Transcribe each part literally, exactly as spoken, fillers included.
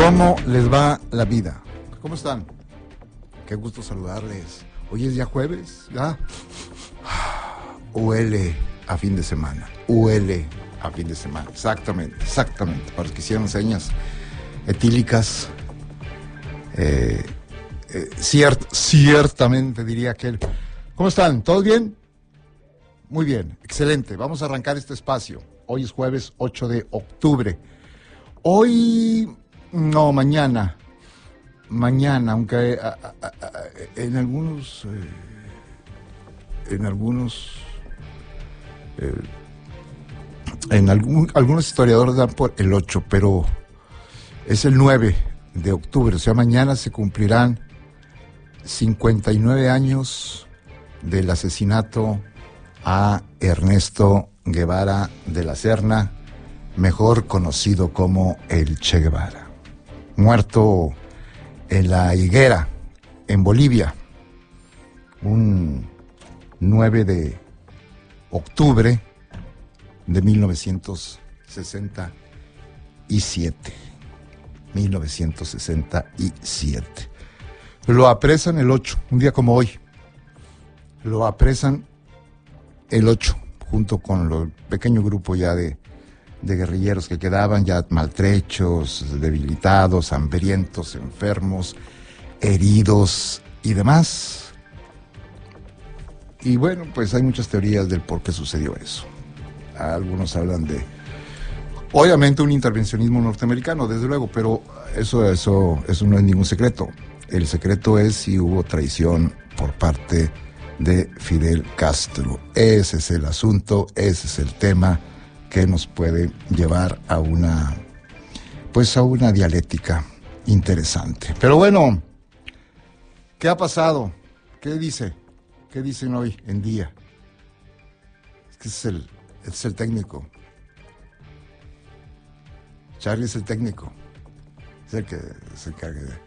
¿Cómo les va la vida? ¿Cómo están? Qué gusto saludarles. Hoy es ya jueves, ¿ya? Huele a fin de semana. Huele a fin de semana. Exactamente, exactamente. Para los que hicieron señas etílicas, eh, eh, ciert, ciertamente diría aquel. ¿Cómo están? ¿Todos bien? Muy bien, excelente. Vamos a arrancar este espacio. Hoy es jueves ocho de octubre. Hoy, no, mañana. Mañana, aunque a, a, a, en algunos, eh, en algunos, eh, en algún, algunos historiadores dan por el ocho, pero es el nueve de octubre, o sea, mañana se cumplirán cincuenta y nueve años del asesinato a Ernesto Guevara de la Serna, mejor conocido como el Che Guevara, muerto en la Higuera, en Bolivia, un nueve de octubre de mil novecientos sesenta y siete. mil novecientos sesenta y siete. Lo apresan el ocho, un día como hoy. Lo apresan el ocho, junto con el pequeño grupo ya de, de guerrilleros que quedaban ya maltrechos, debilitados, hambrientos, enfermos, heridos y demás. Y bueno, pues hay muchas teorías del por qué sucedió eso. Algunos hablan de, obviamente, un intervencionismo norteamericano, desde luego, pero eso, eso, eso no es ningún secreto. El secreto es si hubo traición por parte de Fidel Castro. Ese es el asunto, ese es el tema que nos puede llevar a una, pues a una dialéctica interesante. Pero bueno, ¿qué ha pasado? ¿Qué dice? ¿Qué dicen hoy en día? Es que es el, es el técnico. Charlie es el técnico. Es el que se encarga de...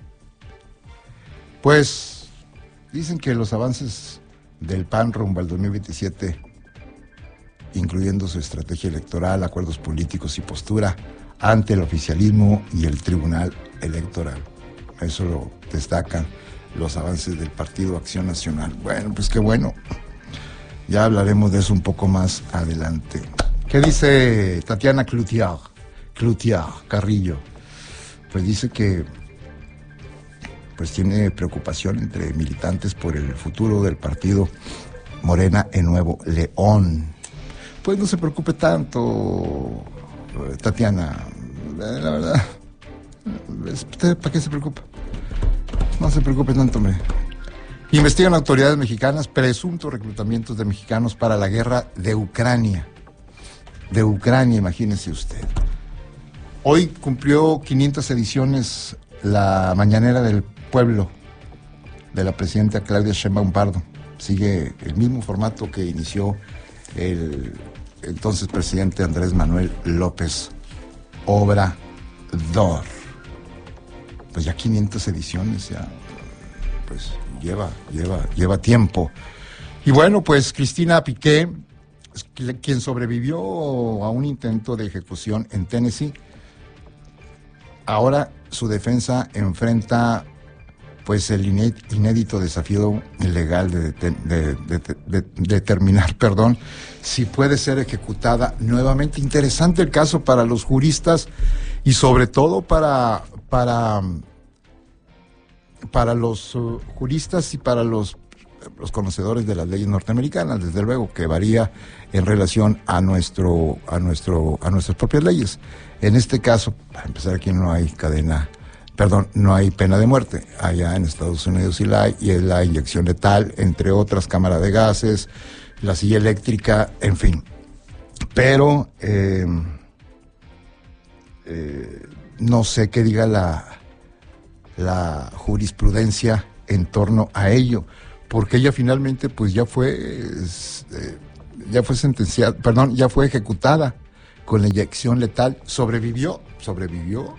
Pues dicen que los avances del P A N rumbo al dos mil veintisiete, incluyendo su estrategia electoral, acuerdos políticos y postura ante el oficialismo y el Tribunal Electoral. Eso lo destacan los avances del Partido Acción Nacional. Bueno, pues qué bueno. Ya hablaremos de eso un poco más adelante. ¿Qué dice Tatiana Cloutier? Cloutier, Carrillo. Pues dice que pues tiene preocupación entre militantes por el futuro del partido Morena en Nuevo León. Pues no se preocupe tanto, Tatiana, la verdad. ¿Usted para qué se preocupa? No se preocupe tanto, hombre. Investigan autoridades mexicanas presuntos reclutamientos de mexicanos para la guerra de Ucrania. De Ucrania, imagínese usted. Hoy cumplió quinientas ediciones la mañanera del pueblo de la presidenta Claudia Sheinbaum Pardo. Sigue el mismo formato que inició el entonces presidente Andrés Manuel López Obrador. Pues ya quinientas ediciones, ya pues lleva, lleva, lleva tiempo. Y bueno, pues Cristina Piqué, quien sobrevivió a un intento de ejecución en Tennessee, ahora su defensa enfrenta pues el inédito desafío legal de, de, de, de, de, de determinar, perdón, si puede ser ejecutada nuevamente. Interesante el caso para los juristas y sobre todo para, para, para los uh, juristas y para los, los conocedores de las leyes norteamericanas, desde luego, que varía en relación a nuestro, a nuestro, a nuestras propias leyes. En este caso, para empezar, aquí no hay cadena, perdón, no hay pena de muerte. Allá en Estados Unidos sí la hay, y es la inyección letal, entre otras, cámara de gases, la silla eléctrica, en fin. Pero eh, eh, no sé qué diga la, la jurisprudencia en torno a ello, porque ella finalmente pues ya fue, eh, ya fue sentenciada, perdón, ya fue ejecutada con la inyección letal, sobrevivió, sobrevivió.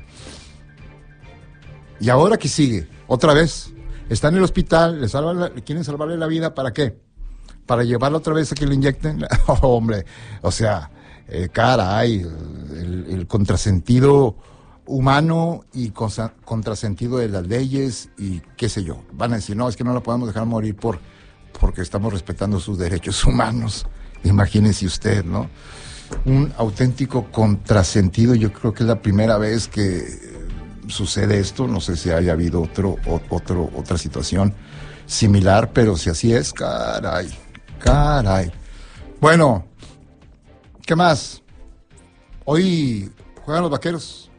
¿Y ahora qué sigue? Otra vez. Está en el hospital, le salvan la, quieren salvarle la vida, ¿para qué? ¿Para llevarla otra vez a que le inyecten? Oh, hombre, o sea, eh, caray, el, el contrasentido humano y cosa, contrasentido de las leyes y qué sé yo. Van a decir, no, es que no la podemos dejar morir por porque estamos respetando sus derechos humanos. Imagínese usted, ¿no? Un auténtico contrasentido. Yo creo que es la primera vez que sucede esto. No sé si haya habido otro, otro, otra situación similar, pero si así es, caray, caray. Bueno, ¿qué más? Hoy juegan los Vaqueros.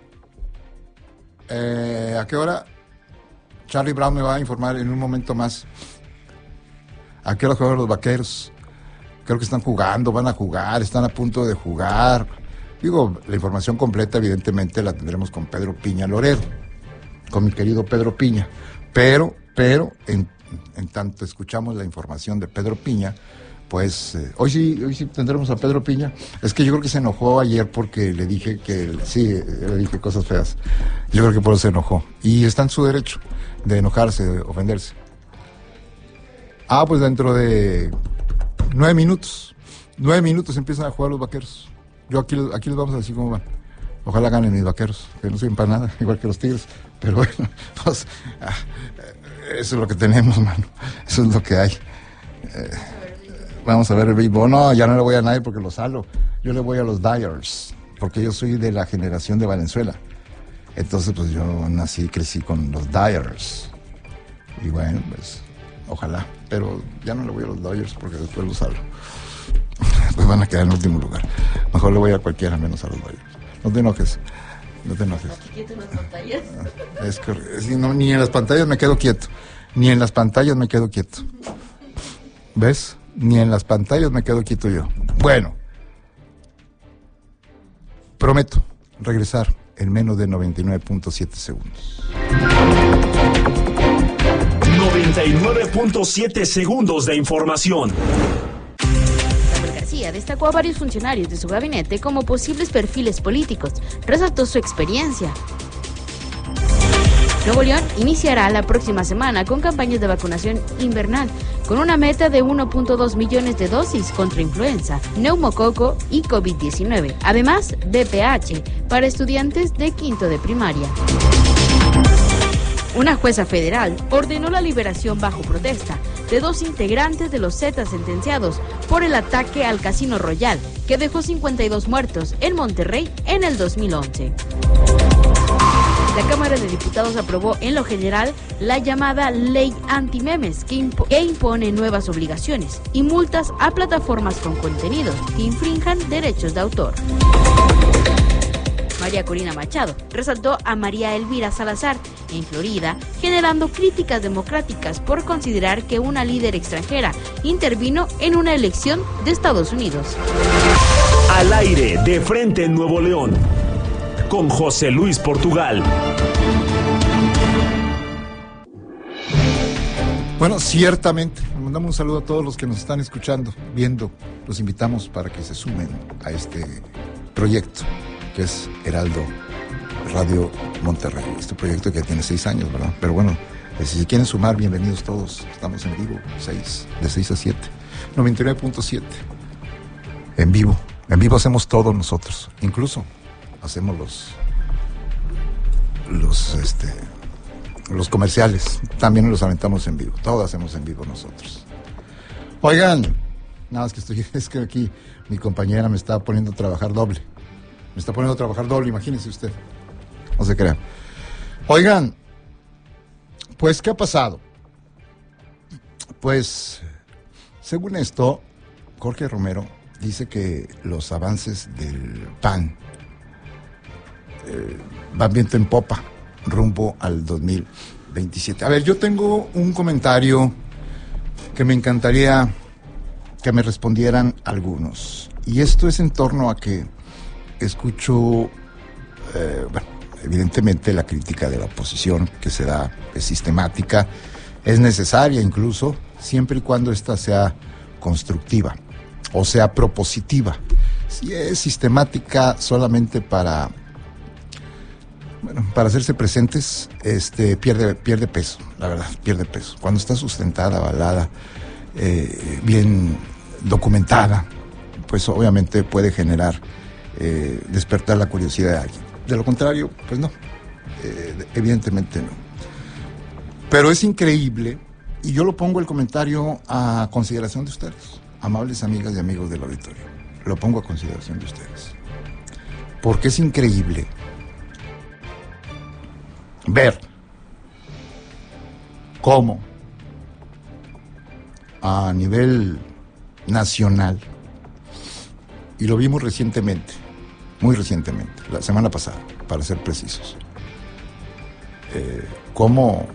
Eh, ¿A qué hora? Charlie Brown me va a informar en un momento más. ¿A qué hora juegan los Vaqueros? Creo que están jugando, van a jugar, están a punto de jugar. Digo, la información completa evidentemente la tendremos con Pedro Piña Loredo, con mi querido Pedro Piña. Pero, pero, en, en tanto escuchamos la información de Pedro Piña, pues, eh, hoy sí, hoy sí tendremos a Pedro Piña. Es que yo creo que se enojó ayer porque le dije que, sí, le dije cosas feas. Yo creo que por eso se enojó. Y está en su derecho de enojarse, de ofenderse. Ah, pues dentro de nueve minutos. Nueve minutos empiezan a jugar los Vaqueros. Yo aquí, aquí les vamos a decir cómo van. Ojalá ganen mis Vaqueros, que no sirven para nada, igual que los Tigres. Pero bueno, pues, ah, eso es lo que tenemos, mano. Eso es lo que hay. Eh, vamos a ver el béisbol. No, ya no le voy a nadie porque los salo. Yo le voy a los Dyers, porque yo soy de la generación de Valenzuela. Entonces, pues yo nací y crecí con los Dyers. Y bueno, pues, ojalá. Pero ya no le voy a los Dodgers porque después los salgo. Pues van a quedar en último lugar. Mejor le voy a cualquiera menos a los Dodgers. No te enojes. No te enojes. ¿Quieto en las pantallas? Es que es, no, ni en las pantallas me quedo quieto. Ni en las pantallas me quedo quieto. ¿Ves? Ni en las pantallas me quedo quieto yo. Bueno. Prometo regresar en menos de noventa y nueve punto siete segundos. noventa y nueve punto siete segundos de información. Samuel García destacó a varios funcionarios de su gabinete como posibles perfiles políticos. Resaltó su experiencia. Nuevo León iniciará la próxima semana con campañas de vacunación invernal, con una meta de uno punto dos millones de dosis contra influenza, neumococo y COVID diecinueve. Además, B P H para estudiantes de quinto de primaria. Una jueza federal ordenó la liberación bajo protesta de dos integrantes de los Zetas sentenciados por el ataque al Casino Royal, que dejó cincuenta y dos muertos en Monterrey en el dos mil once. La Cámara de Diputados aprobó en lo general la llamada Ley Antimemes, que, imp- que impone nuevas obligaciones y multas a plataformas con contenidos que infrinjan derechos de autor. María Corina Machado resaltó a María Elvira Salazar en Florida, generando críticas democráticas por considerar que una líder extranjera intervino en una elección de Estados Unidos. Al aire, de frente en Nuevo León, con José Luis Portugal. Bueno, ciertamente, mandamos un saludo a todos los que nos están escuchando, viendo. Los invitamos para que se sumen a este proyecto que es Heraldo Radio Monterrey. Este proyecto que tiene seis años, ¿verdad? Pero bueno, eh, si se quieren sumar, bienvenidos todos. Estamos en vivo, seis, de seis a siete. noventa y nueve punto siete. En vivo. En vivo hacemos todo nosotros. Incluso hacemos los, los, este, los comerciales. También los aventamos en vivo. Todo hacemos en vivo nosotros. Oigan, nada más que estoy, es que aquí mi compañera me está poniendo a trabajar doble. Me está poniendo a trabajar doble, imagínese usted. No se crean. Oigan, pues, ¿qué ha pasado? Pues, según esto, Jorge Romero dice que los avances del P A N eh, van viento en popa, rumbo al dos mil veintisiete. A ver, yo tengo un comentario que me encantaría que me respondieran algunos. Y esto es en torno a que escucho, eh, bueno, evidentemente la crítica de la oposición que se da, es sistemática, es necesaria incluso, siempre y cuando ésta sea constructiva o sea propositiva. Si es sistemática solamente para, bueno, para hacerse presentes, este, pierde, pierde peso, la verdad, pierde peso. Cuando está sustentada, avalada, eh, bien documentada, pues obviamente puede generar, eh, despertar la curiosidad de alguien. De lo contrario, pues no, eh, evidentemente no. Pero es increíble, y yo lo pongo el comentario a consideración de ustedes, amables amigas y amigos del auditorio, lo pongo a consideración de ustedes, porque es increíble ver cómo a nivel nacional, y lo vimos recientemente, muy recientemente, la semana pasada, para ser precisos, eh, cómo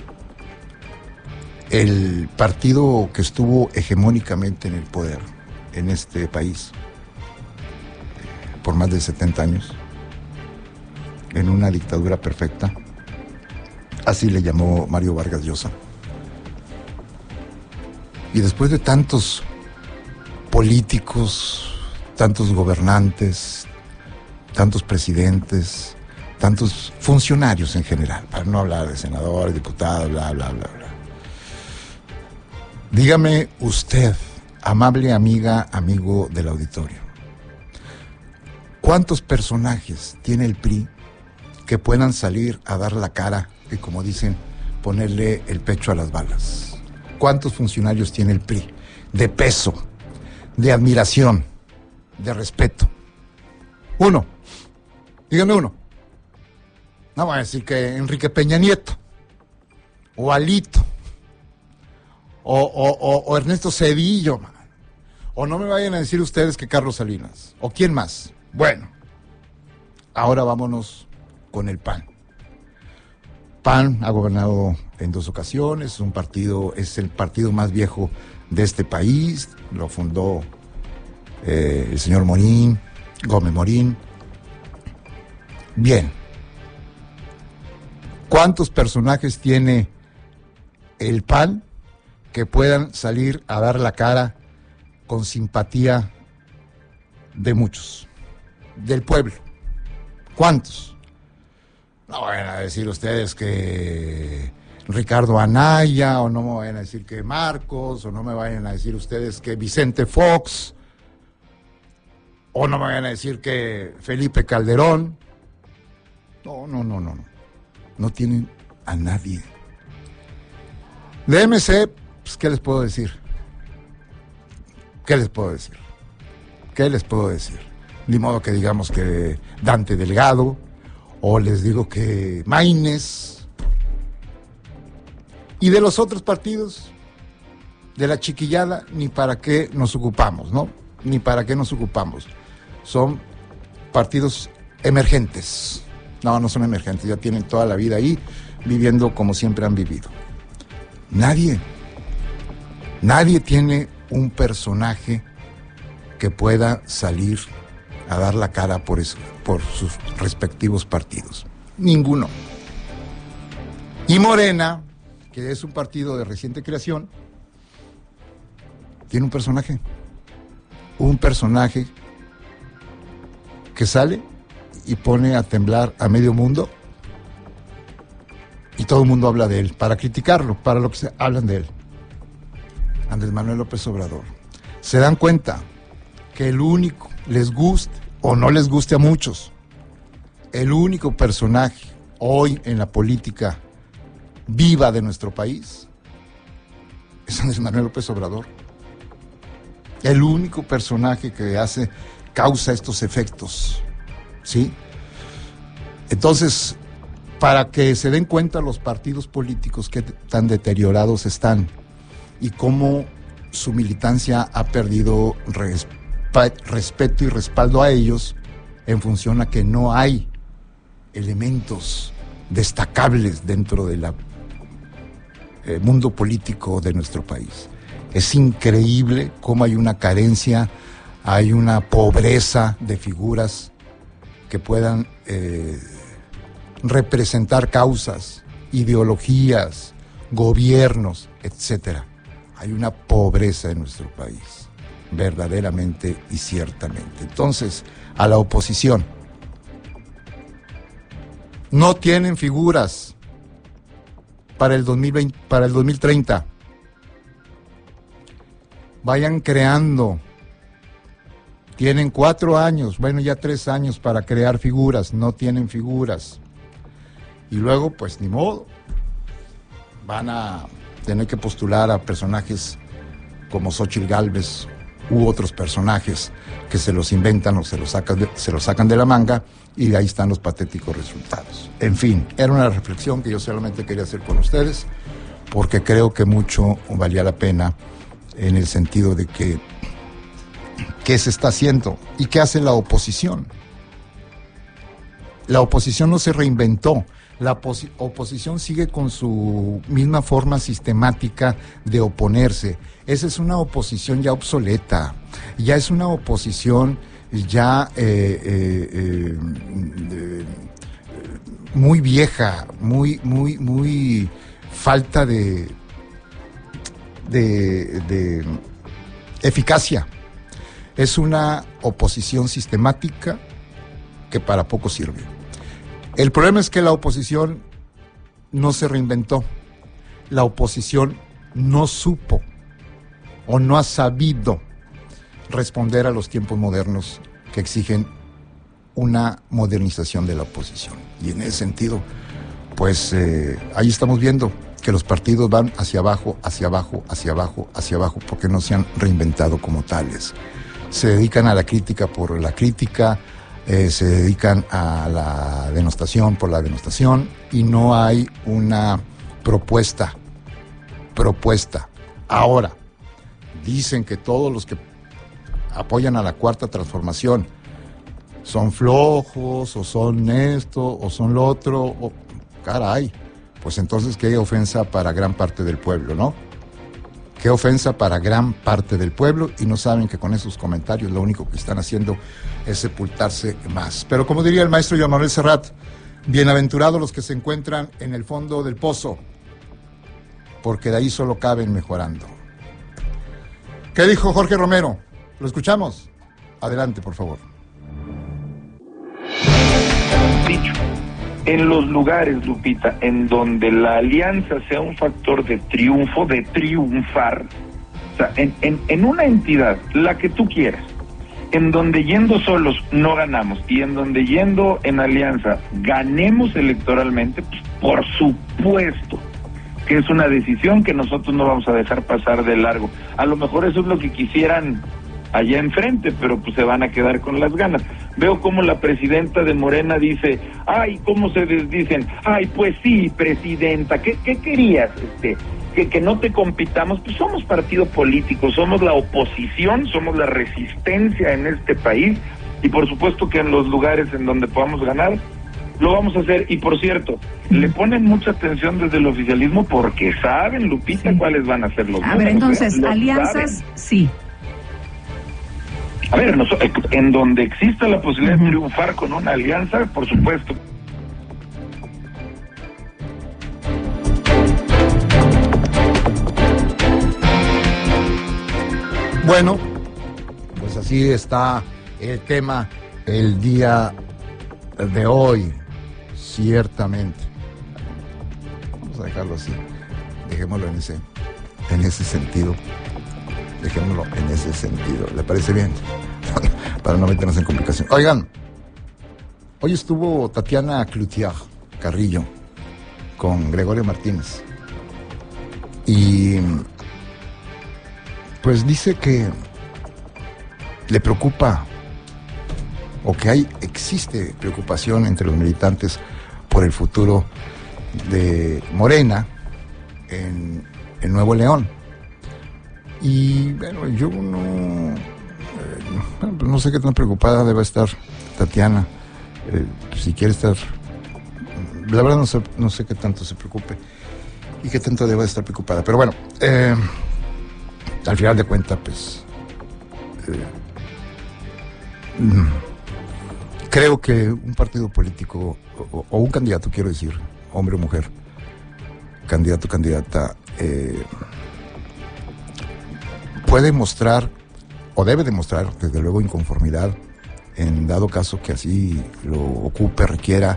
el partido que estuvo hegemónicamente en el poder en este país eh, por más de setenta años, en una dictadura perfecta, así le llamó Mario Vargas Llosa, y después de tantos políticos, tantos gobernantes, tantos presidentes, tantos funcionarios en general, para no hablar de senadores, diputados, bla, bla, bla, bla. Dígame usted, amable amiga, amigo del auditorio, ¿cuántos personajes tiene el P R I que puedan salir a dar la cara y, como dicen, ponerle el pecho a las balas? ¿Cuántos funcionarios tiene el P R I de peso, de admiración, de respeto? Uno. Dígame uno. No voy a decir que Enrique Peña Nieto, o Alito, o, o, o, o Ernesto Zedillo, man. O no me vayan a decir ustedes que Carlos Salinas, o quién más. Bueno, ahora vámonos con el P A N. P A N ha gobernado en dos ocasiones, es un partido, es el partido más viejo de este país, lo fundó eh, el señor Morín, Gómez Morín. Bien, ¿cuántos personajes tiene el P A N que puedan salir a dar la cara con simpatía de muchos, del pueblo? ¿Cuántos? No vayan a decir ustedes que Ricardo Anaya, o no me vayan a decir que Marcos, o no me vayan a decir ustedes que Vicente Fox, o no me vayan a decir que Felipe Calderón. No, no, no, no, no. No tienen a nadie. De M C, pues, ¿qué les puedo decir? ¿Qué les puedo decir? ¿Qué les puedo decir? Ni modo que digamos que Dante Delgado, o les digo que Maínez. Y de los otros partidos, de la chiquillada, ni para qué nos ocupamos, ¿no? Ni para qué nos ocupamos. Son partidos emergentes. No, no son emergentes, ya tienen toda la vida ahí, viviendo como siempre han vivido. Nadie, nadie tiene un personaje que pueda salir a dar la cara por eso, por sus respectivos partidos. Ninguno. Y Morena, que es un partido de reciente creación, tiene un personaje. Un personaje que sale y pone a temblar a medio mundo, y todo el mundo habla de él, para criticarlo, para lo que se hablan de él. Andrés Manuel López Obrador. Se dan cuenta que el único, les guste o no les guste a muchos, el único personaje hoy en la política viva de nuestro país es Andrés Manuel López Obrador. El único personaje que hace, causa estos efectos, ¿sí? Entonces, para que se den cuenta los partidos políticos que tan deteriorados están y cómo su militancia ha perdido resp- respeto y respaldo a ellos en función a que no hay elementos destacables dentro del eh, mundo político de nuestro país. Es increíble cómo hay una carencia, hay una pobreza de figuras que puedan eh, representar causas, ideologías, gobiernos, etcétera. Hay una pobreza en nuestro país, verdaderamente y ciertamente. Entonces, a la oposición, no tienen figuras para el dos mil veinte, para el dos mil treinta. Vayan creando Tienen cuatro años, bueno, ya tres años para crear figuras, no tienen figuras. Y luego, pues, ni modo. Van a tener que postular a personajes como Xóchitl Gálvez u otros personajes que se los inventan o se los sacan de, se los sacan de la manga, y de ahí están los patéticos resultados. En fin, era una reflexión que yo solamente quería hacer con ustedes, porque creo que mucho valía la pena en el sentido de que ¿qué se está haciendo? ¿Y qué hace la oposición? La oposición no se reinventó. La oposición sigue con su misma forma sistemática de oponerse. Esa es una oposición ya obsoleta. Ya es una oposición ya eh, eh, eh, eh, muy vieja, muy, muy, muy falta de, de, de eficacia. Es una oposición sistemática que para poco sirve. El problema es que la oposición no se reinventó. La oposición no supo o no ha sabido responder a los tiempos modernos que exigen una modernización de la oposición. Y en ese sentido, pues eh, ahí estamos viendo que los partidos van hacia abajo, hacia abajo, hacia abajo, hacia abajo, porque no se han reinventado como tales. Se dedican a la crítica por la crítica, eh, se dedican a la denostación por la denostación, y no hay una propuesta, propuesta. Ahora, dicen que todos los que apoyan a la Cuarta Transformación son flojos, o son esto, o son lo otro, o caray, pues entonces qué ofensa para gran parte del pueblo, ¿no? Qué ofensa para gran parte del pueblo, y no saben que con esos comentarios lo único que están haciendo es sepultarse más. Pero como diría el maestro Joan Manuel Serrat, bienaventurados los que se encuentran en el fondo del pozo, porque de ahí solo caben mejorando. ¿Qué dijo Jorge Romero? ¿Lo escuchamos? Adelante, por favor. Dicho, en los lugares, Lupita, en donde la alianza sea un factor de triunfo, de triunfar, o sea, en, en, en una entidad, la que tú quieras, en donde yendo solos no ganamos, y en donde yendo en alianza ganemos electoralmente, pues por supuesto que es una decisión que nosotros no vamos a dejar pasar de largo. A lo mejor eso es lo que quisieran allá enfrente, pero pues se van a quedar con las ganas. Veo como la presidenta de Morena dice, ay, cómo se desdicen, ay, pues sí, presidenta, ¿qué, qué querías? Este, que, que no te compitamos. Pues somos partido político, somos la oposición, somos la resistencia en este país, y por supuesto que en los lugares en donde podamos ganar, lo vamos a hacer. Y por cierto, le ponen mucha atención desde el oficialismo porque saben, Lupita, sí, cuáles van a ser los A ver, entonces, ¿eh? Alianzas, saben. Sí. A ver, no, en donde exista la posibilidad uh-huh. de triunfar con una alianza, por supuesto. Bueno, pues así está el tema el día de hoy, ciertamente. Vamos a dejarlo así, dejémoslo en ese, en ese sentido. Dejémoslo en ese sentido. ¿Le parece bien? Para no meternos en complicaciones. Oigan, hoy estuvo Tatiana Cloutier Carrillo con Gregorio Martínez. Y pues dice que le preocupa, o que hay, existe preocupación entre los militantes por el futuro de Morena en, en Nuevo León. Y bueno, yo no, eh, bueno, pues no sé qué tan preocupada debe estar Tatiana, eh, si quiere estar, la verdad no sé, no sé qué tanto se preocupe y qué tanto debe estar preocupada, pero bueno, eh, al final de cuentas, pues, eh, creo que un partido político, o, o un candidato, quiero decir, hombre o mujer, candidato o candidata, eh, puede mostrar, o debe demostrar, desde luego, inconformidad, en dado caso que así lo ocupe, requiera,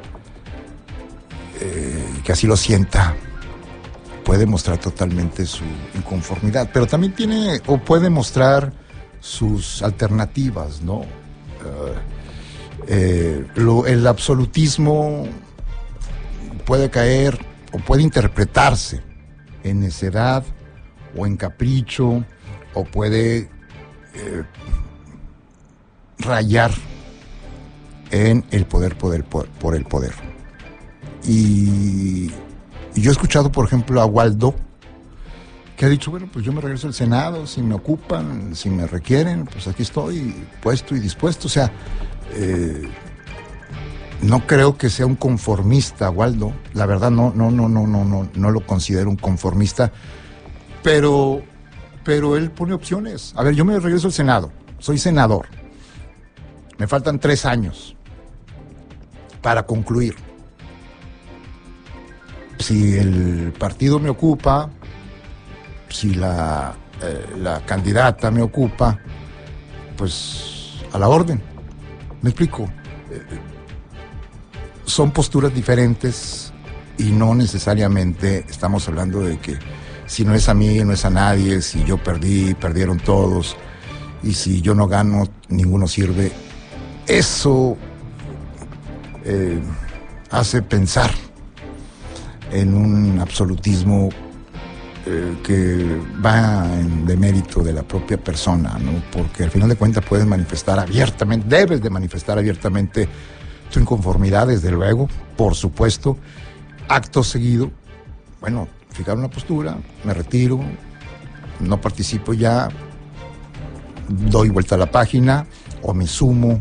eh, que así lo sienta, puede mostrar totalmente su inconformidad, pero también tiene, o puede mostrar sus alternativas, ¿no? Uh, eh, lo, el absolutismo puede caer o puede interpretarse en necedad o en capricho, o puede eh, rayar en el poder, poder, por, por el poder. Y, y yo he escuchado, por ejemplo, a Waldo, que ha dicho, bueno, pues yo me regreso al Senado, si me ocupan, si me requieren, pues aquí estoy, puesto y dispuesto. O sea, eh, no creo que sea un conformista, Waldo. La verdad, no, no, no, no, no, no, no lo considero un conformista, pero, pero él pone opciones. A ver, yo me regreso al Senado, soy senador, me faltan tres años para concluir. Si el partido me ocupa, si la, eh, la candidata me ocupa, pues a la orden. ¿Me explico? Eh, son posturas diferentes y no necesariamente estamos hablando de que si no es a mí, no es a nadie, si yo perdí, perdieron todos, y si yo no gano, ninguno sirve. Eso eh, hace pensar en un absolutismo eh, que va en demérito de la propia persona, ¿no? Porque al final de cuentas puedes manifestar abiertamente, debes de manifestar abiertamente tu inconformidad, desde luego, por supuesto. Acto seguido, bueno, fijar una postura, me retiro, no participo ya, doy vuelta a la página, o me sumo,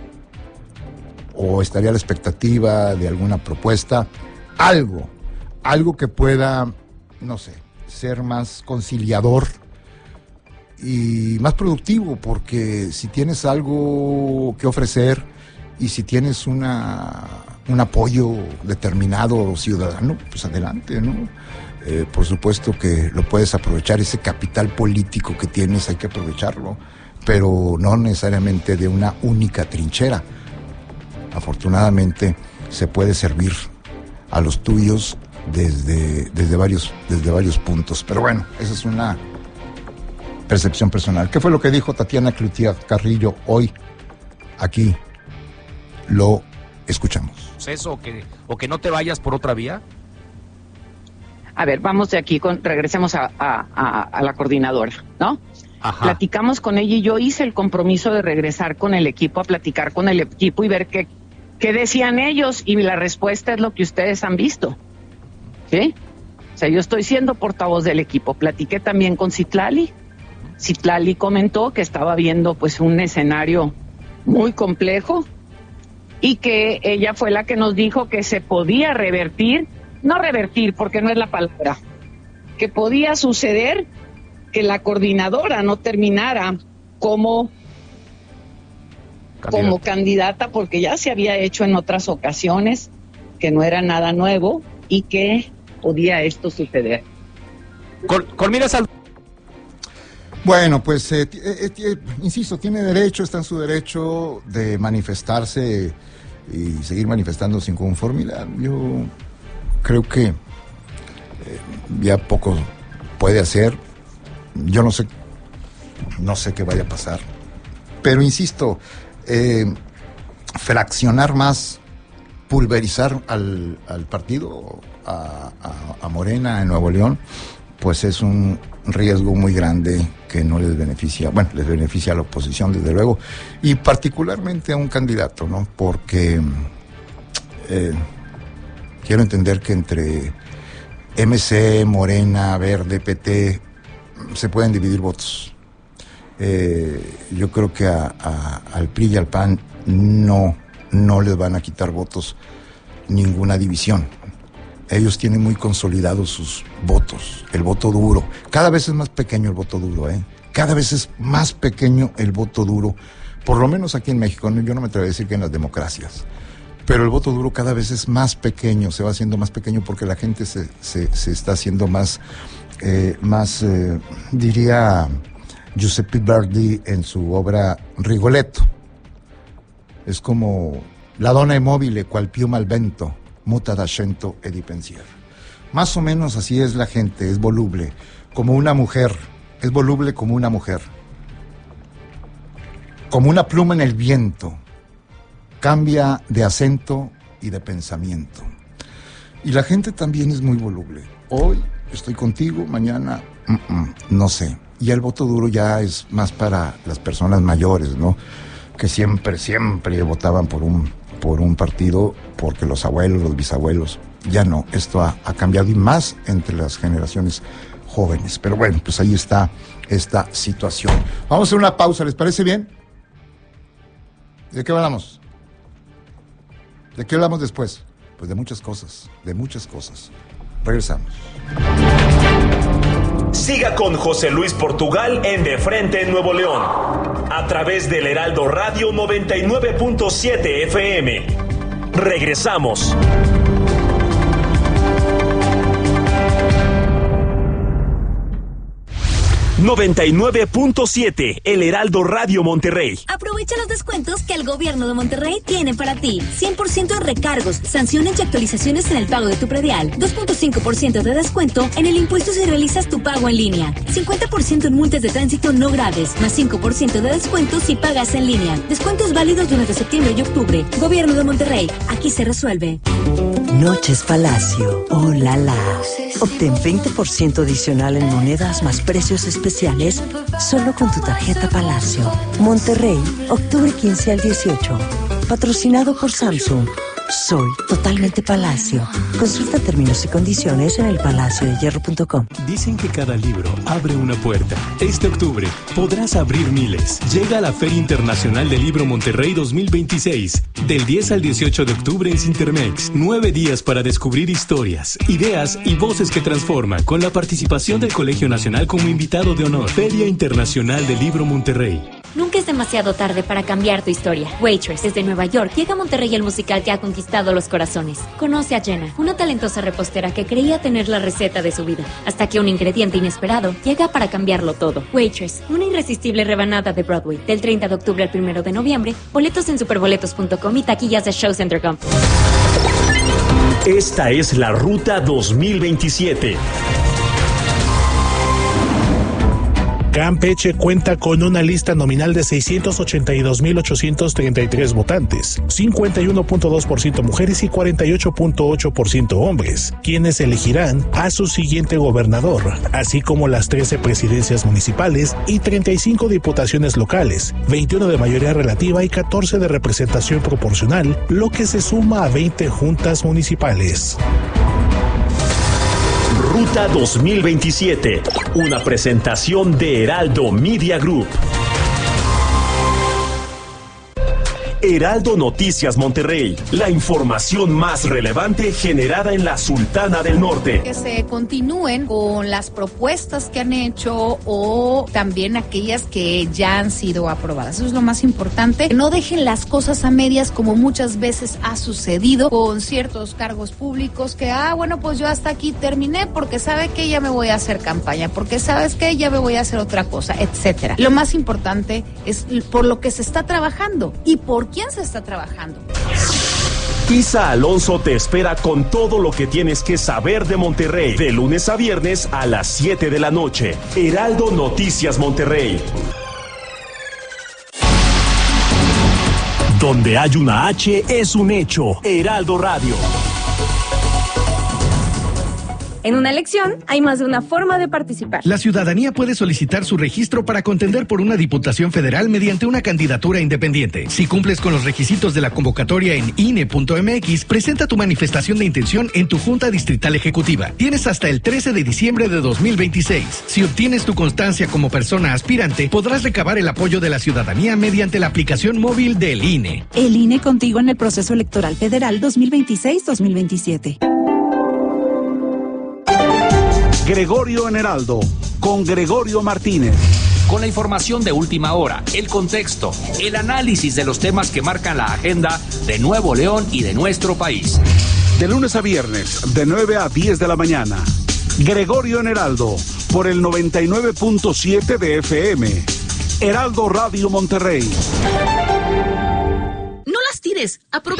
o estaría a la expectativa de alguna propuesta, algo, algo que pueda, no sé, ser más conciliador y más productivo, porque si tienes algo que ofrecer y si tienes una, un apoyo determinado ciudadano, pues adelante, ¿no? Eh, por supuesto que lo puedes aprovechar, ese capital político que tienes hay que aprovecharlo, pero no necesariamente de una única trinchera. Afortunadamente se puede servir a los tuyos desde, desde, varios, desde varios puntos. Pero bueno, esa es una percepción personal. ¿Qué fue lo que dijo Tatiana Cloutier Carrillo hoy? Aquí lo escuchamos. ¿Eso o que, o que no te vayas por otra vía? A ver, vamos de aquí, con, regresemos a, a, a, a la coordinadora, ¿no? Ajá. Platicamos con ella y yo hice el compromiso de regresar con el equipo, a platicar con el equipo y ver qué, qué decían ellos, y la respuesta es lo que ustedes han visto, ¿sí? O sea, yo estoy siendo portavoz del equipo. Platiqué también con Citlali. Citlali comentó que estaba viendo pues un escenario muy complejo y que ella fue la que nos dijo que se podía revertir, no revertir porque no es la palabra, que podía suceder que la coordinadora no terminara como candidata. como candidata, porque ya se había hecho en otras ocasiones, que no era nada nuevo y que podía esto suceder. Con, con miras al... Bueno, pues, eh, eh, eh, insisto, tiene derecho, está en su derecho de manifestarse y seguir manifestando sin conformidad. Yo creo que eh, ya poco puede hacer. Yo no sé, no sé qué vaya a pasar, pero insisto, eh, fraccionar más, pulverizar al, al partido, a, a, a Morena en Nuevo León, pues es un riesgo muy grande que no les beneficia, bueno, les beneficia a la oposición desde luego, y particularmente a un candidato, ¿no? Porque eh, quiero entender que entre M C, Morena, Verde, P T, se pueden dividir votos. Eh, yo creo que a, a, al P R I y al P A N no, no les van a quitar votos ninguna división. Ellos tienen muy consolidados sus votos, el voto duro. Cada vez es más pequeño el voto duro, ¿eh? Cada vez es más pequeño el voto duro, por lo menos aquí en México. Yo no me atrevo a decir que en las democracias, pero el voto duro cada vez es más pequeño, se va haciendo más pequeño porque la gente se, se, se está haciendo más... Eh, más, eh, diría Giuseppe Verdi en su obra Rigoletto. Es como la donna immobile, qual piuma al vento, muta d'accento e di pensiero. Más o menos así es la gente, es voluble, como una mujer, es voluble como una mujer. como una pluma en el viento, cambia de acento y de pensamiento. Y la gente también es muy voluble. Hoy estoy contigo, mañana uh-uh, no sé. Y el voto duro ya es más para las personas mayores, ¿no? Que siempre, siempre votaban por un, por un partido, porque los abuelos, los bisabuelos, ya no. Esto ha, ha cambiado, y más entre las generaciones jóvenes. Pero bueno, pues ahí está esta situación. Vamos a hacer una pausa, ¿les parece bien? ¿De qué hablamos? ¿De qué hablamos después? Pues de muchas cosas, de muchas cosas. Regresamos. Siga con José Luis Portugal en De Frente en Nuevo León, a través del Heraldo Radio noventa y nueve punto siete F M. Regresamos. noventa y nueve punto siete, El Heraldo Radio Monterrey. Aprovecha los descuentos que el gobierno de Monterrey tiene para ti. cien por ciento de recargos, sanciones y actualizaciones en el pago de tu predial. dos punto cinco por ciento de descuento en el impuesto si realizas tu pago en línea. cincuenta por ciento en multas de tránsito no graves, más cinco por ciento de descuento si pagas en línea. Descuentos válidos durante septiembre y octubre. Gobierno de Monterrey, aquí se resuelve. Noches Palacio, oh la la. Obtén veinte por ciento adicional en monedas más precios especiales solo con tu tarjeta Palacio. Monterrey, octubre quince al dieciocho. Patrocinado por Samsung. Soy totalmente Palacio. Consulta términos y condiciones en el palacio de hierro punto com. Dicen que cada libro abre una puerta. Este octubre podrás abrir miles. Llega a la Feria Internacional del Libro Monterrey dos mil veintiséis. Del diez al dieciocho de octubre en Cintermex. Nueve días para descubrir historias, ideas y voces que transforman, con la participación del Colegio Nacional como invitado de honor. Feria Internacional del Libro Monterrey. Nunca es demasiado tarde para cambiar tu historia. Waitress, desde Nueva York, llega a Monterrey el musical que ha conquistado los corazones. Conoce a Jenna, una talentosa repostera que creía tener la receta de su vida, hasta que un ingrediente inesperado llega para cambiarlo todo. Waitress, una irresistible rebanada de Broadway. Del treinta de octubre al primero de noviembre, boletos en superboletos punto com y taquillas de Show Center Gump. Esta es la Ruta dos mil veintisiete. Campeche cuenta con una lista nominal de seiscientos ochenta y dos mil ochocientos treinta y tres votantes, cincuenta y uno punto dos por ciento mujeres y cuarenta y ocho punto ocho por ciento hombres, quienes elegirán a su siguiente gobernador, así como las trece presidencias municipales y treinta y cinco diputaciones locales, veintiuno de mayoría relativa y catorce de representación proporcional, lo que se suma a veinte juntas municipales. Ruta dos mil veintisiete, una presentación de Heraldo Media Group. Heraldo Noticias Monterrey, la información más relevante generada en la Sultana del Norte. Que se continúen con las propuestas que han hecho o también aquellas que ya han sido aprobadas. Eso es lo más importante. Que no dejen las cosas a medias como muchas veces ha sucedido con ciertos cargos públicos que, ah, bueno, pues yo hasta aquí terminé porque sabe que ya me voy a hacer campaña, porque sabes que ya me voy a hacer otra cosa, etcétera. Lo más importante es por lo que se está trabajando y por quién se está trabajando. Isa Alonso te espera con todo lo que tienes que saber de Monterrey, de lunes a viernes a las siete de la noche. Heraldo Noticias Monterrey. Donde hay una H es un hecho. Heraldo Radio. En una elección hay más de una forma de participar. La ciudadanía puede solicitar su registro para contender por una diputación federal mediante una candidatura independiente. Si cumples con los requisitos de la convocatoria en I N E punto M X, presenta tu manifestación de intención en tu Junta Distrital Ejecutiva. Tienes hasta el trece de diciembre de dos mil veintiséis. Si obtienes tu constancia como persona aspirante, podrás recabar el apoyo de la ciudadanía mediante la aplicación móvil del I N E. El I N E contigo en el proceso electoral federal dos mil veintiséis dos mil veintisiete. Gregorio en Heraldo, con Gregorio Martínez. Con la información de última hora, el contexto, el análisis de los temas que marcan la agenda de Nuevo León y de nuestro país. De lunes a viernes, de nueve a diez de la mañana. Gregorio en Heraldo, por el noventa y nueve punto siete de F M. Heraldo Radio Monterrey. No las tires, aprovecha.